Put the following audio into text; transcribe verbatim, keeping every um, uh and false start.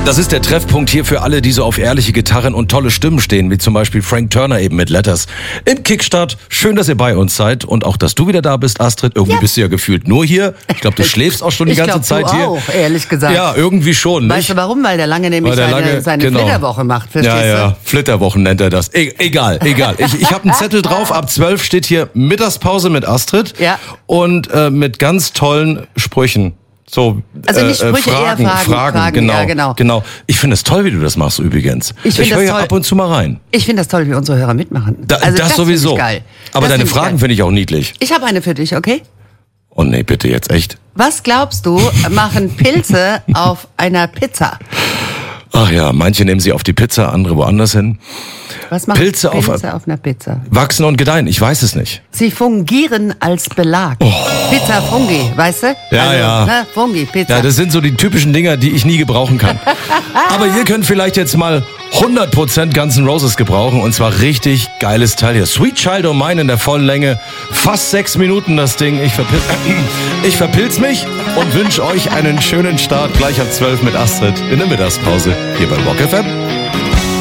Das ist der Treffpunkt hier für alle, die so auf ehrliche Gitarren und tolle Stimmen stehen, wie zum Beispiel Frank Turner eben mit Letters. Im Kickstart, schön, dass ihr bei uns seid und auch, dass du wieder da bist, Astrid. Irgendwie ja. bist du ja gefühlt nur hier. Ich glaube, du schläfst auch schon die ich ganze glaub, Zeit du hier. auch, ehrlich gesagt. Ja, irgendwie schon. Nicht? Weißt du warum? Weil der Lange nämlich der seine, Lange, seine genau. Flitterwoche macht, verstehst ja, ja. du? Flitterwochen nennt er das. E- egal, egal. Ich, ich habe einen Zettel drauf, ab zwölf steht hier Mittagspause mit Astrid ja. und äh, mit ganz tollen Sprüchen. So, also nicht Sprüche, äh, Fragen, eher Fragen, Fragen, Fragen, genau, ja, genau. genau. Ich finde es toll, wie du das machst übrigens. Ich, ich höre ja ab und zu mal rein. Ich finde das toll, wie unsere Hörer mitmachen. Da, also das, das sowieso. Ich geil. Aber das deine find Fragen finde ich auch niedlich. Ich habe eine für dich, okay? Oh nee, bitte jetzt echt. Was glaubst du, machen Pilze auf einer Pizza? Ach ja, manche nehmen sie auf die Pizza, andere woanders hin. Was machen Pilze, Pilze auf, auf einer Pizza? Wachsen und gedeihen, ich weiß es nicht. Sie fungieren als Belag. Oh. Pizza Fungi, weißt du? Ja, also, ja. Ne, Fungi, Pizza. Ja, das sind so die typischen Dinger, die ich nie gebrauchen kann. Aber ihr könnt vielleicht jetzt mal hundert Prozent Guns N' Roses gebrauchen und zwar richtig geiles Teil hier. Sweet Child O' Mine in der vollen Länge. Fast sechs Minuten das Ding. Ich, verpil ich verpilz mich und wünsche euch einen schönen Start gleich ab zwölf mit Astrid in der Mittagspause hier bei Rock F M.